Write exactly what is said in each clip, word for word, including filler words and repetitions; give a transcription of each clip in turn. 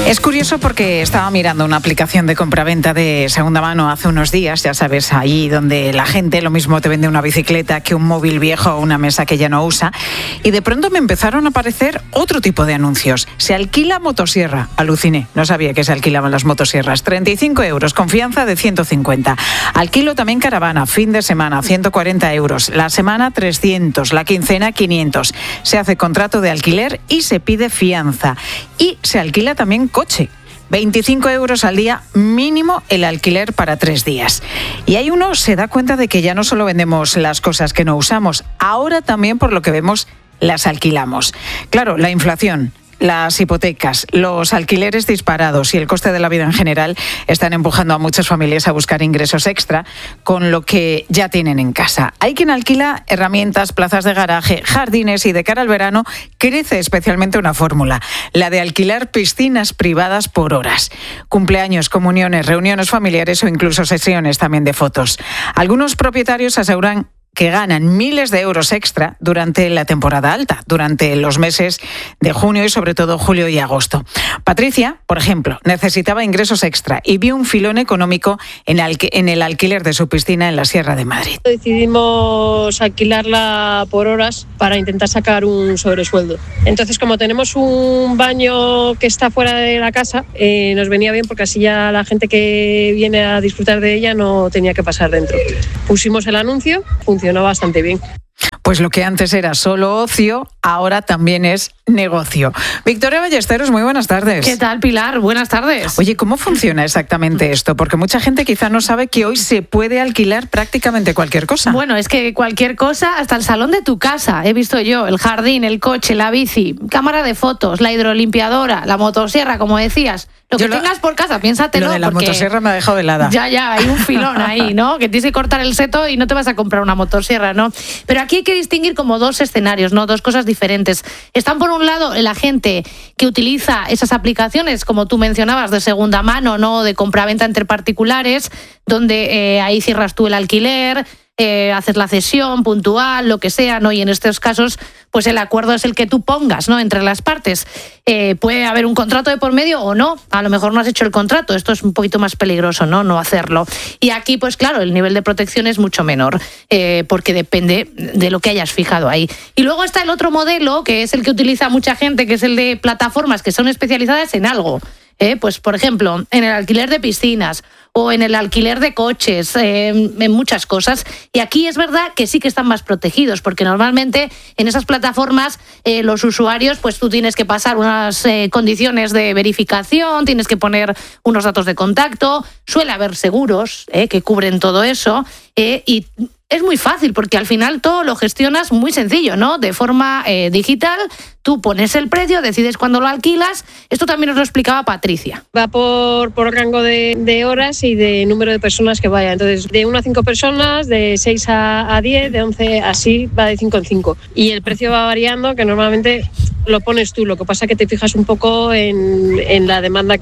Es curioso porque estaba mirando una aplicación de compraventa de segunda mano hace unos días, ya sabes, ahí donde la gente lo mismo te vende una bicicleta que un móvil viejo o una mesa que ya no usa, y de pronto me empezaron a aparecer otro tipo de anuncios. Se alquila motosierra. Aluciné, no sabía que se alquilaban las motosierras. treinta y cinco euros, confianza de ciento cincuenta. Alquilo también caravana, fin de semana, ciento cuarenta euros. La semana, trescientos. La quincena, quinientos. Se hace contrato de alquiler y se pide fianza. Y se alquila también coche. veinticinco euros al día mínimo el alquiler para tres días. Y ahí uno se da cuenta de que ya no solo vendemos las cosas que no usamos, ahora también, por lo que vemos, las alquilamos. Claro, la inflación, las hipotecas, los alquileres disparados y el coste de la vida en general están empujando a muchas familias a buscar ingresos extra con lo que ya tienen en casa. Hay quien alquila herramientas, plazas de garaje, jardines, y de cara al verano crece especialmente una fórmula, la de alquilar piscinas privadas por horas. Cumpleaños, comuniones, reuniones familiares o incluso sesiones también de fotos. Algunos propietarios aseguran que ganan miles de euros extra durante la temporada alta, durante los meses de junio y sobre todo julio y agosto. Patricia, por ejemplo, necesitaba ingresos extra y vio un filón económico en, alqu- en el alquiler de su piscina en la Sierra de Madrid. Decidimos alquilarla por horas para intentar sacar un sobresueldo. Entonces, como tenemos un baño que está fuera de la casa, eh, nos venía bien porque así ya la gente que viene a disfrutar de ella no tenía que pasar dentro. Pusimos el anuncio, funcionó bastante bien. Pues lo que antes era solo ocio, ahora también es negocio. Victoria Ballesteros, muy buenas tardes. ¿Qué tal, Pilar? Buenas tardes. Oye, ¿cómo funciona exactamente esto? Porque mucha gente quizá no sabe que hoy se puede alquilar prácticamente cualquier cosa. Bueno, es que cualquier cosa, hasta el salón de tu casa, he visto yo, el jardín, el coche, la bici, cámara de fotos, la hidrolimpiadora, la motosierra, como decías. Lo que Yo lo, tengas por casa, piénsatelo. Lo de la porque motosierra me ha dejado helada. Ya, ya, hay un filón ahí, ¿no? Que tienes que cortar el seto y no te vas a comprar una motosierra, ¿no? Pero aquí hay que distinguir como dos escenarios, ¿no? Dos cosas diferentes. Están, por un lado, la gente que utiliza esas aplicaciones, como tú mencionabas, de segunda mano, ¿no? De compraventa entre particulares, donde eh, ahí cierras tú el alquiler, Eh, haces la cesión puntual, lo que sea, ¿no? Y en estos casos, pues el acuerdo es el que tú pongas, ¿no? Entre las partes. Eh, puede haber un contrato de por medio o no. A lo mejor no has hecho el contrato. Esto es un poquito más peligroso, ¿no? No hacerlo. Y aquí, pues claro, el nivel de protección es mucho menor, eh, porque depende de lo que hayas fijado ahí. Y luego está el otro modelo, que es el que utiliza mucha gente, que es el de plataformas que son especializadas en algo. Eh, pues, por ejemplo, en el alquiler de piscinas o en el alquiler de coches, eh, en muchas cosas. Y aquí es verdad que sí que están más protegidos, porque normalmente en esas plataformas eh, los usuarios, pues tú tienes que pasar unas eh, condiciones de verificación, tienes que poner unos datos de contacto, suele haber seguros eh, que cubren todo eso, eh, y es muy fácil porque al final todo lo gestionas muy sencillo, ¿no? De forma eh, digital, tú pones el precio, decides cuándo lo alquilas. Esto también nos lo explicaba Patricia. Va por, por rango de, de horas y de número de personas que vayan. Entonces, de una a cinco personas, de seis a diez, de once, así va de cinco en cinco. Y el precio va variando, que normalmente lo pones tú. Lo que pasa es que te fijas un poco en, en la demanda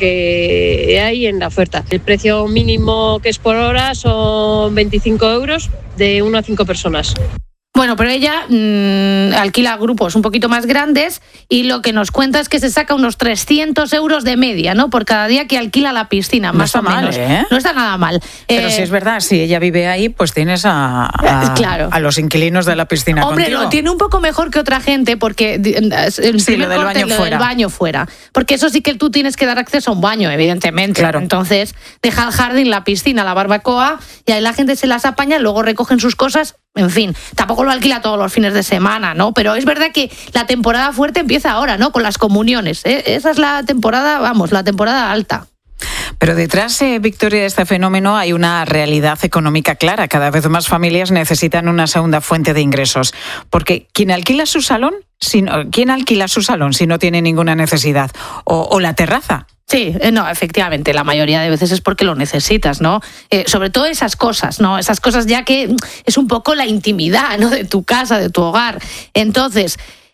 que hay y en la oferta. El precio mínimo que es por hora son veinticinco euros, de una a cinco personas. Bueno, pero ella mmm, alquila grupos un poquito más grandes y lo que nos cuenta es que se saca unos trescientos euros de media, ¿no? Por cada día que alquila la piscina, no más o mal, menos. ¿eh? No está nada mal. Pero eh, si es verdad, si ella vive ahí, pues tienes a, a, claro. a los inquilinos de la piscina Hombre, contigo. lo tiene un poco mejor que otra gente porque el sí, primer lo del corte, baño lo fuera. del baño fuera. Porque eso sí que tú tienes que dar acceso a un baño, evidentemente. Claro. Entonces, deja el jardín, la piscina, la barbacoa y ahí la gente se las apaña, luego recogen sus cosas. En fin, tampoco lo alquila todos los fines de semana, ¿no? Pero es verdad que la temporada fuerte empieza ahora, ¿no? Con las comuniones, ¿eh? Esa es la temporada, vamos, la temporada alta. Pero detrás, eh, Victoria, de este fenómeno hay una realidad económica clara. Cada vez más familias necesitan una segunda fuente de ingresos. Porque ¿quién alquila su salón? Si no, ¿quién alquila su salón si no tiene ninguna necesidad? O, o la terraza. Sí, no, efectivamente, la mayoría de veces es porque lo necesitas, ¿no? Eh, sobre todo esas cosas, ¿no? Esas cosas ya que es un poco la intimidad, ¿no? De tu casa, de tu hogar. Entonces,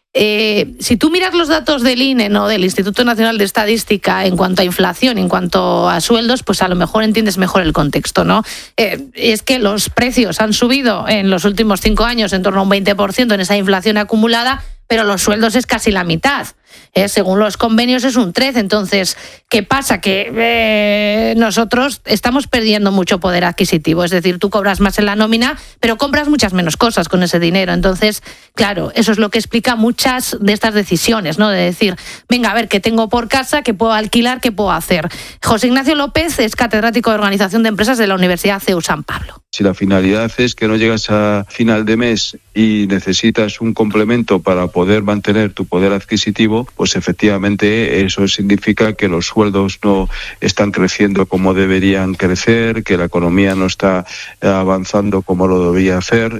eh, si tú miras los datos del I N E, ¿no? Del Instituto Nacional de Estadística, en cuanto a inflación, en cuanto a sueldos, pues a lo mejor entiendes mejor el contexto, ¿no? Eh, es que los precios han subido en los últimos cinco años en torno a un veinte por ciento en esa inflación acumulada, pero los sueldos es casi la mitad. Eh, según los convenios es un trece. Entonces, ¿qué pasa? Que eh, nosotros estamos perdiendo mucho poder adquisitivo. Es decir, tú cobras más en la nómina, pero compras muchas menos cosas con ese dinero. Entonces, claro, eso es lo que explica muchas de estas decisiones, ¿no? De decir, venga, a ver, ¿qué tengo por casa? ¿Qué puedo alquilar? ¿Qué puedo hacer? José Ignacio López es catedrático de Organización de Empresas de la Universidad C E U San Pablo. Si la finalidad es que no llegas a final de mes y necesitas un complemento para poder mantener tu poder adquisitivo, pues efectivamente eso significa que los sueldos no están creciendo como deberían crecer, que la economía no está avanzando como lo debería hacer.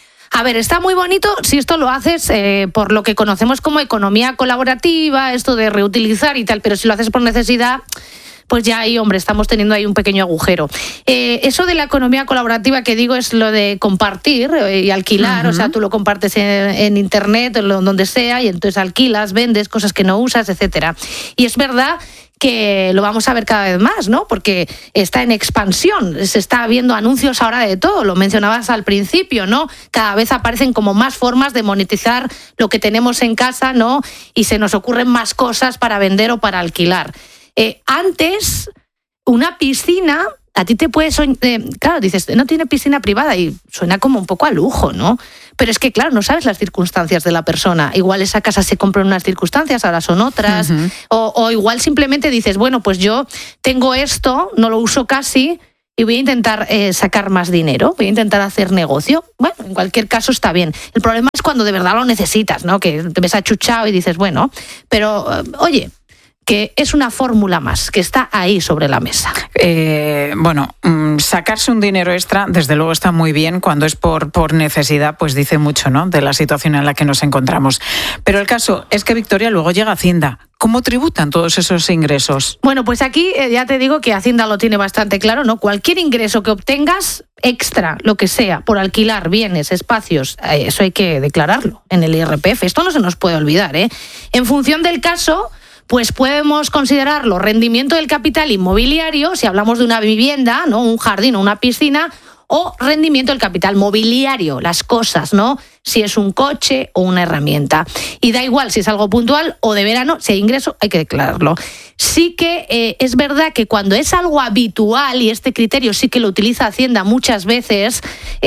A ver, está muy bonito si esto lo haces eh, por lo que conocemos como economía colaborativa, esto de reutilizar y tal, pero si lo haces por necesidad, pues ya ahí, hombre, estamos teniendo ahí un pequeño agujero. Eh, eso de la economía colaborativa que digo es lo de compartir eh, y alquilar, uh-huh. O sea, tú lo compartes en, en internet, en donde sea, y entonces alquilas, vendes cosas que no usas, etcétera. Y es verdad que lo vamos a ver cada vez más, ¿no? Porque está en expansión, se está viendo anuncios ahora de todo, lo mencionabas al principio, ¿no? Cada vez aparecen como más formas de monetizar lo que tenemos en casa, ¿no? Y se nos ocurren más cosas para vender o para alquilar. Eh, antes, una piscina, a ti te puede soñar, eh, claro, dices, no tiene piscina privada y suena como un poco a lujo, ¿no? Pero es que, claro, no sabes las circunstancias de la persona. Igual esa casa se compró en unas circunstancias, ahora son otras. Uh-huh. O, o igual simplemente dices, bueno, pues yo tengo esto, no lo uso casi y voy a intentar eh, sacar más dinero, voy a intentar hacer negocio. Bueno, en cualquier caso está bien. El problema es cuando de verdad lo necesitas, ¿no? Que te ves achuchado y dices, bueno, pero eh, oye, que es una fórmula más, que está ahí sobre la mesa. Eh, bueno, mmm, sacarse un dinero extra, desde luego está muy bien, cuando es por, por necesidad, pues dice mucho, ¿no?, de la situación en la que nos encontramos. Pero el caso es que, Victoria, luego llega Hacienda. ¿Cómo tributan todos esos ingresos? Bueno, pues aquí eh, ya te digo que Hacienda lo tiene bastante claro, ¿no? Cualquier ingreso que obtengas, extra, lo que sea, por alquilar bienes, espacios, eh, eso hay que declararlo en el I R P F. Esto no se nos puede olvidar, ¿eh? En función del caso, pues podemos considerarlo rendimiento del capital inmobiliario, si hablamos de una vivienda, ¿no?, un jardín o una piscina, o rendimiento del capital mobiliario, las cosas, ¿no?, si es un coche o una herramienta. Y da igual si es algo puntual o de verano, si hay ingreso, hay que declararlo. Sí que eh, es verdad que cuando es algo habitual, y este criterio sí que lo utiliza Hacienda muchas veces,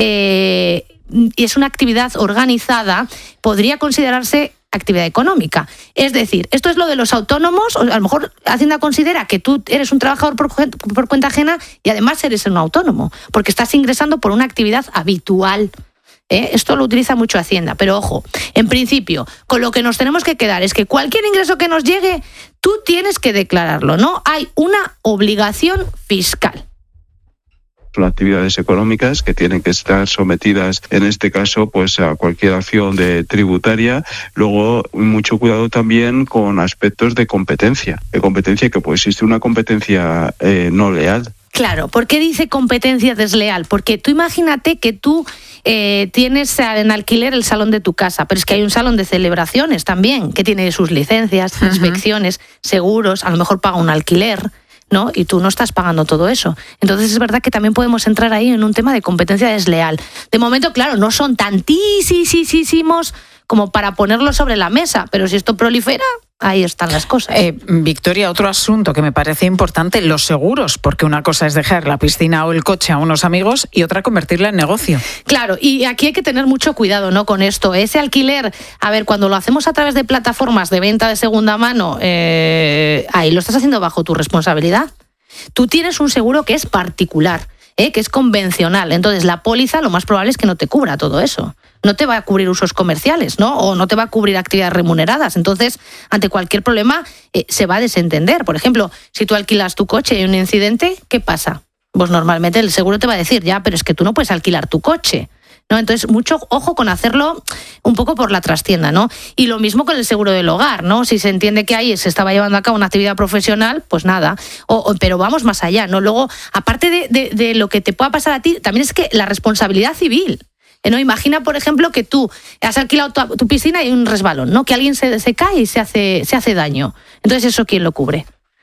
eh, y es una actividad organizada, podría considerarse actividad económica. Es decir, esto es lo de los autónomos, o a lo mejor Hacienda considera que tú eres un trabajador por, por cuenta ajena y además eres un autónomo, porque estás ingresando por una actividad habitual. ¿Eh? Esto lo utiliza mucho Hacienda, pero ojo, en principio, con lo que nos tenemos que quedar es que cualquier ingreso que nos llegue, tú tienes que declararlo, ¿no? Hay una obligación fiscal. Son actividades económicas que tienen que estar sometidas, en este caso, pues a cualquier acción de tributaria. Luego, mucho cuidado también con aspectos de competencia. De competencia que pues existe una competencia eh, no leal. Claro, ¿por qué dice competencia desleal? Porque tú imagínate que tú eh, tienes en alquiler el salón de tu casa, pero es que hay un salón de celebraciones también, que tiene sus licencias, uh-huh. inspecciones, seguros, a lo mejor paga un alquiler, ¿no? Y tú no estás pagando todo eso. Entonces es verdad que también podemos entrar ahí en un tema de competencia desleal. De momento, claro, no son tantísimos como para ponerlo sobre la mesa, pero si esto prolifera, ahí están las cosas. Eh, Victoria, otro asunto que me parece importante, los seguros, porque una cosa es dejar la piscina o el coche a unos amigos y otra convertirla en negocio. Claro, y aquí hay que tener mucho cuidado, ¿no?, con esto. Ese alquiler, a ver, cuando lo hacemos a través de plataformas de venta de segunda mano, eh, ahí lo estás haciendo bajo tu responsabilidad. Tú tienes un seguro que es particular, ¿eh?, que es convencional. Entonces, la póliza lo más probable es que no te cubra todo eso. No te va a cubrir usos comerciales, ¿no? O no te va a cubrir actividades remuneradas. Entonces, ante cualquier problema, eh, se va a desentender. Por ejemplo, si tú alquilas tu coche y hay un incidente, ¿qué pasa? Pues normalmente el seguro te va a decir, ya, pero es que tú no puedes alquilar tu coche, ¿no? Entonces, mucho ojo con hacerlo un poco por la trastienda, ¿no? Y lo mismo con el seguro del hogar, ¿no? Si se entiende que ahí se estaba llevando a cabo una actividad profesional, pues nada. O, o, pero vamos más allá, ¿no? Luego, aparte de, de, de lo que te pueda pasar a ti, también es que la responsabilidad civil. ¿No? Imagina, por ejemplo, que tú has alquilado tu, tu piscina y hay un resbalón, ¿no? Que alguien se, se cae y se hace, se hace daño. Entonces, ¿eso quién lo cubre?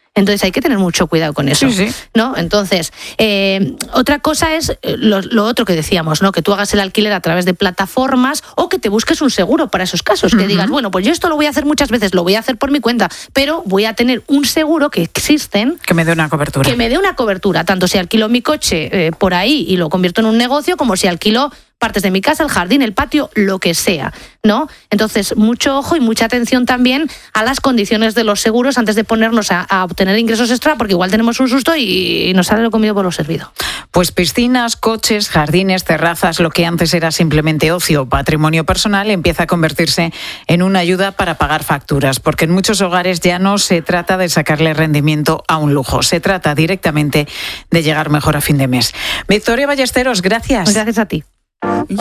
Entonces hay que tener mucho cuidado con eso, sí, sí. ¿no? Entonces, eh, otra cosa es lo, lo otro que decíamos, ¿no? Que tú hagas el alquiler a través de plataformas o que te busques un seguro para esos casos, que uh-huh. digas, bueno, pues yo esto lo voy a hacer muchas veces, lo voy a hacer por mi cuenta, pero voy a tener un seguro que existen... Que me dé una cobertura. Que me dé una cobertura, tanto si alquilo mi coche eh, por ahí y lo convierto en un negocio, como si alquilo partes de mi casa, el jardín, el patio, lo que sea, ¿no? Entonces, mucho ojo y mucha atención también a las condiciones de los seguros antes de ponernos a, a obtener ingresos extra, porque igual tenemos un susto y nos sale lo comido por lo servido. Pues piscinas, coches, jardines, terrazas, lo que antes era simplemente ocio o patrimonio personal, empieza a convertirse en una ayuda para pagar facturas, porque en muchos hogares ya no se trata de sacarle rendimiento a un lujo, se trata directamente de llegar mejor a fin de mes. Victoria Ballesteros, gracias. Gracias a ti.